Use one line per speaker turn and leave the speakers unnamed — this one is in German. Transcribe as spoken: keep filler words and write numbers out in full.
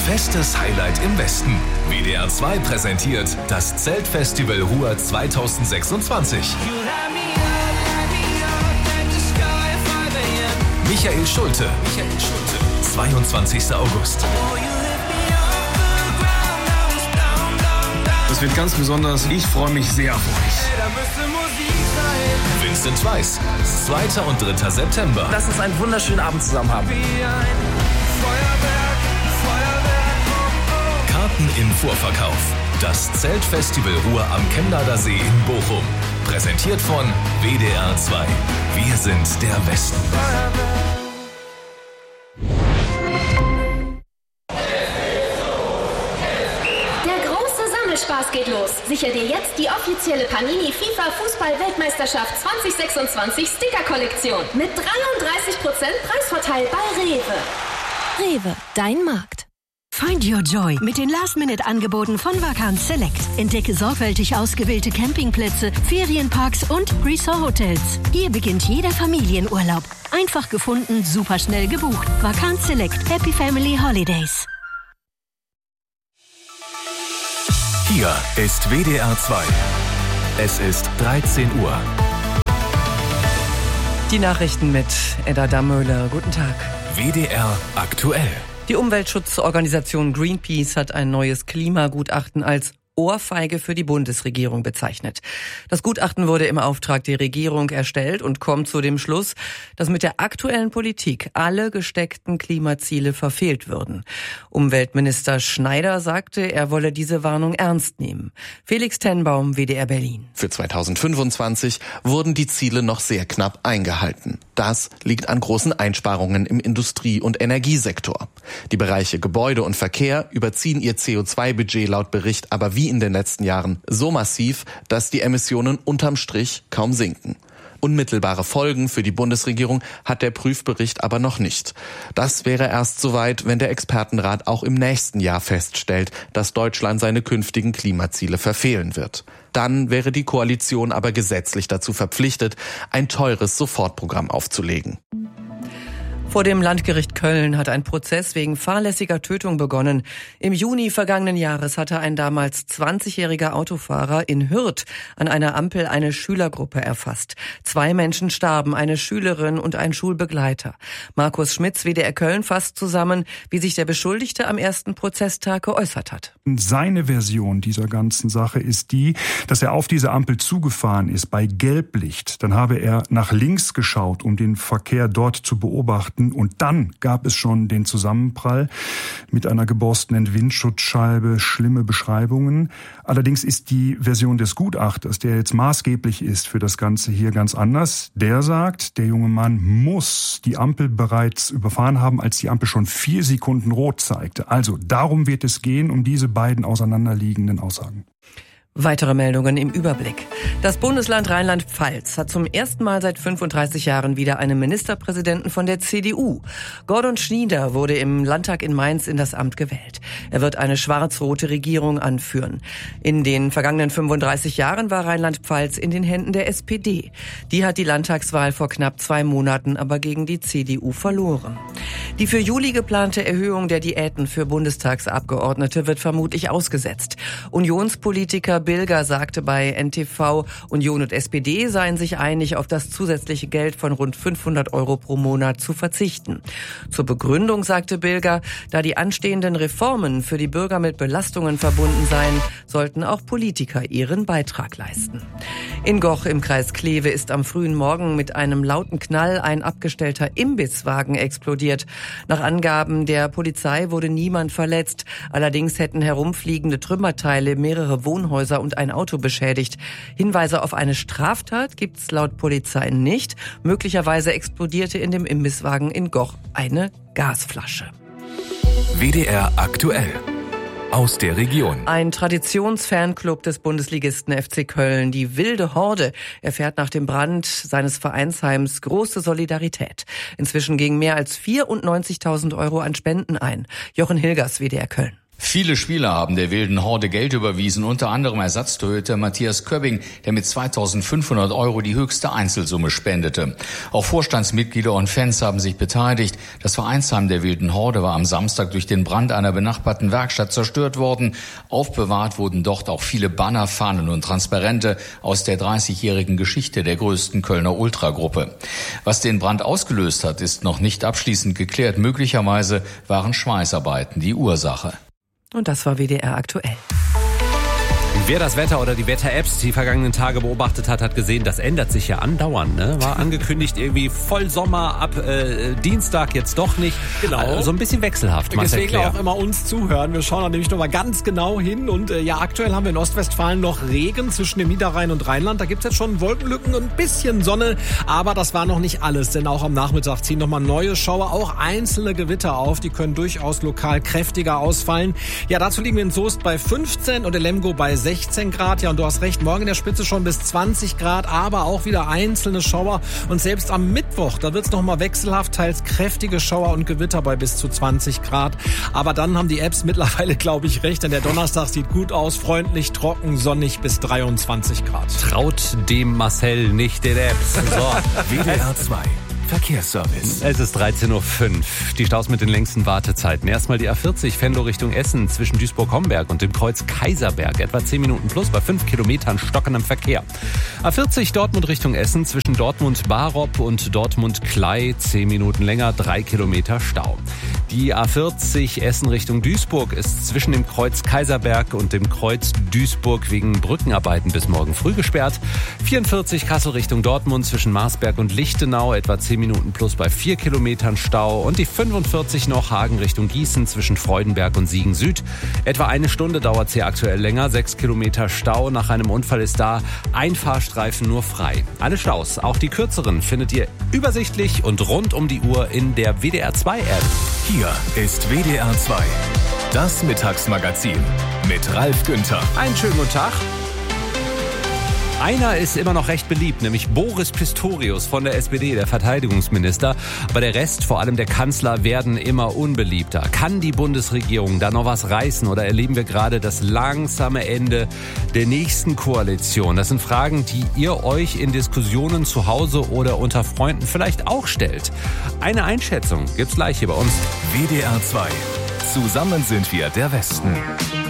Festes Highlight im Westen. W D R zwei präsentiert das Zeltfestival Ruhr zweitausendsechsundzwanzig. Michael Schulte. Michael Schulte. zweiundzwanzigster August.
Das wird ganz besonders. Ich freue mich sehr auf euch.
Vincent Weiss. zweiter und dritter September.
Lass uns einen wunderschönen Abend zusammen haben.
Karten im Vorverkauf. Das Zeltfestival Ruhr am Chemnader See in Bochum. Präsentiert von W D R zwei. Wir sind der Westen.
Spaß geht los. Sicher dir jetzt die offizielle Panini FIFA Fußball-Weltmeisterschaft zwanzig sechsundzwanzig Sticker-Kollektion mit dreiunddreißig Prozent Preisvorteil bei Rewe.
Rewe, dein Markt. Find your joy mit den Last-Minute-Angeboten von Vacanz Select. Entdecke sorgfältig ausgewählte Campingplätze, Ferienparks und Resort-Hotels. Hier beginnt jeder Familienurlaub. Einfach gefunden, super schnell gebucht. Vacanz Select. Happy Family Holidays.
Hier ist W D R zwei. Es ist dreizehn Uhr.
Die Nachrichten mit Edda Dammöhler. Guten Tag.
W D R aktuell.
Die Umweltschutzorganisation Greenpeace hat ein neues Klimagutachten als Ohrfeige für die Bundesregierung bezeichnet. Das Gutachten wurde im Auftrag der Regierung erstellt und kommt zu dem Schluss, dass mit der aktuellen Politik alle gesteckten Klimaziele verfehlt würden. Umweltminister Schneider sagte, er wolle diese Warnung ernst nehmen. Felix Tenbaum, W D R Berlin.
Für zweitausendfünfundzwanzig wurden die Ziele noch sehr knapp eingehalten. Das liegt an großen Einsparungen im Industrie- und Energiesektor. Die Bereiche Gebäude und Verkehr überziehen ihr C O zwei Budget laut Bericht aber wie in den letzten Jahren so massiv, dass die Emissionen unterm Strich kaum sinken. Unmittelbare Folgen für die Bundesregierung hat der Prüfbericht aber noch nicht. Das wäre erst soweit, wenn der Expertenrat auch im nächsten Jahr feststellt, dass Deutschland seine künftigen Klimaziele verfehlen wird. Dann wäre die Koalition aber gesetzlich dazu verpflichtet, ein teures Sofortprogramm aufzulegen.
Vor dem Landgericht Köln hat ein Prozess wegen fahrlässiger Tötung begonnen. Im Juni vergangenen Jahres hatte ein damals zwanzigjähriger Autofahrer in Hürth an einer Ampel eine Schülergruppe erfasst. Zwei Menschen starben, eine Schülerin und ein Schulbegleiter. Markus Schmitz, W D R Köln, fasst zusammen, wie sich der Beschuldigte am ersten Prozesstag geäußert hat.
Seine Version dieser ganzen Sache ist die, dass er auf diese Ampel zugefahren ist bei Gelblicht. Dann habe er nach links geschaut, um den Verkehr dort zu beobachten. Und dann gab es schon den Zusammenprall mit einer geborstenen Windschutzscheibe, schlimme Beschreibungen. Allerdings ist die Version des Gutachters, der jetzt maßgeblich ist für das Ganze hier, ganz anders. Der sagt, der junge Mann muss die Ampel bereits überfahren haben, als die Ampel schon vier Sekunden rot zeigte. Also darum wird es gehen, um diese beiden auseinanderliegenden Aussagen.
Weitere Meldungen im Überblick. Das Bundesland Rheinland-Pfalz hat zum ersten Mal seit fünfunddreißig Jahren wieder einen Ministerpräsidenten von der C D U. Gordon Schnieder wurde im Landtag in Mainz in das Amt gewählt. Er wird eine schwarz-rote Regierung anführen. In den vergangenen fünfunddreißig Jahren war Rheinland-Pfalz in den Händen der S P D. Die hat die Landtagswahl vor knapp zwei Monaten aber gegen die C D U verloren. Die für Juli geplante Erhöhung der Diäten für Bundestagsabgeordnete wird vermutlich ausgesetzt. Unionspolitiker Bilger sagte bei N T V, Union und S P D seien sich einig, auf das zusätzliche Geld von rund fünfhundert Euro pro Monat zu verzichten. Zur Begründung sagte Bilger, da die anstehenden Reformen für die Bürger mit Belastungen verbunden seien, sollten auch Politiker ihren Beitrag leisten. In Goch im Kreis Kleve ist am frühen Morgen mit einem lauten Knall ein abgestellter Imbisswagen explodiert. Nach Angaben der Polizei wurde niemand verletzt. Allerdings hätten herumfliegende Trümmerteile mehrere Wohnhäuser und ein Auto beschädigt. Hinweise auf eine Straftat gibt's laut Polizei nicht. Möglicherweise explodierte in dem Imbisswagen in Goch eine Gasflasche.
W D R aktuell. Aus der Region.
Ein Traditionsfanclub des Bundesligisten F C Köln, die Wilde Horde, erfährt nach dem Brand seines Vereinsheims große Solidarität. Inzwischen gingen mehr als vierundneunzigtausend Euro an Spenden ein. Jochen Hilgers, W D R Köln.
Viele Spieler haben der wilden Horde Geld überwiesen, unter anderem Ersatztorhüter Matthias Köbbing, der mit zweitausendfünfhundert Euro die höchste Einzelsumme spendete. Auch Vorstandsmitglieder und Fans haben sich beteiligt. Das Vereinsheim der wilden Horde war am Samstag durch den Brand einer benachbarten Werkstatt zerstört worden. Aufbewahrt wurden dort auch viele Banner, Fahnen und Transparente aus der dreißigjährigen Geschichte der größten Kölner Ultragruppe. Was den Brand ausgelöst hat, ist noch nicht abschließend geklärt. Möglicherweise waren Schweißarbeiten die Ursache.
Und das war W D R aktuell.
Wer das Wetter oder die Wetter-Apps die vergangenen Tage beobachtet hat, hat gesehen, das ändert sich ja andauernd. Ne? War angekündigt irgendwie Vollsommer ab äh, Dienstag, jetzt doch nicht.
Genau.
Also ein bisschen wechselhaft.
Deswegen auch immer uns zuhören. Wir schauen da nämlich nochmal ganz genau hin. Und äh, ja, aktuell haben wir in Ostwestfalen noch Regen zwischen dem Niederrhein und Rheinland. Da gibt's jetzt schon Wolkenlücken und ein bisschen Sonne. Aber das war noch nicht alles, denn auch am Nachmittag ziehen nochmal neue Schauer, auch einzelne Gewitter auf. Die können durchaus lokal kräftiger ausfallen. Ja, dazu liegen wir in Soest bei fünfzehn und in Lemgo bei sechzehn Grad. Ja, und du hast recht, morgen in der Spitze schon bis zwanzig Grad, aber auch wieder einzelne Schauer. Und selbst am Mittwoch, da wird's noch mal wechselhaft, teils kräftige Schauer und Gewitter bei bis zu zwanzig Grad. Aber dann haben die Apps mittlerweile, glaube ich, recht, denn der Donnerstag sieht gut aus, freundlich, trocken, sonnig bis dreiundzwanzig Grad.
Traut dem Marcel nicht den Apps. So.
W D R zwei. Verkehrsservice.
Es ist dreizehn Uhr fünf. Die Staus mit den längsten Wartezeiten. Erstmal die A vierzig Venlo Richtung Essen zwischen Duisburg-Homberg und dem Kreuz Kaiserberg. Etwa zehn Minuten plus bei fünf Kilometern stockendem Verkehr. A vierzig Dortmund Richtung Essen zwischen Dortmund-Barop und Dortmund-Klei. zehn Minuten länger, drei Kilometer Stau. Die A vierzig Essen Richtung Duisburg ist zwischen dem Kreuz Kaiserberg und dem Kreuz Duisburg wegen Brückenarbeiten bis morgen früh gesperrt. vierundvierzig Kassel Richtung Dortmund zwischen Marsberg und Lichtenau. Etwa zehn Minuten plus bei vier Kilometern Stau. Und die fünfundvierzig noch Hagen Richtung Gießen zwischen Freudenberg und Siegen Süd. Etwa eine Stunde dauert es hier aktuell länger. sechs Kilometer Stau. Nach einem Unfall ist da ein Fahrstreifen nur frei. Alle Staus, auch die kürzeren, findet ihr übersichtlich und rund um die Uhr in der W D R zwei App.
Hier ist W D R zwei. Das Mittagsmagazin mit Ralf Günther.
Einen schönen guten Tag. Einer ist immer noch recht beliebt, nämlich Boris Pistorius von der S P D, der Verteidigungsminister. Aber der Rest, vor allem der Kanzler, werden immer unbeliebter. Kann die Bundesregierung da noch was reißen oder erleben wir gerade das langsame Ende der nächsten Koalition? Das sind Fragen, die ihr euch in Diskussionen zu Hause oder unter Freunden vielleicht auch stellt. Eine Einschätzung gibt's gleich hier bei uns.
W D R zwei. Zusammen sind wir der Westen.